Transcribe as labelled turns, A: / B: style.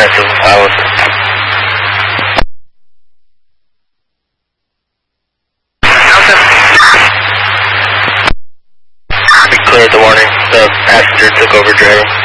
A: Massive house. We cleared the warning. The passenger took over driving.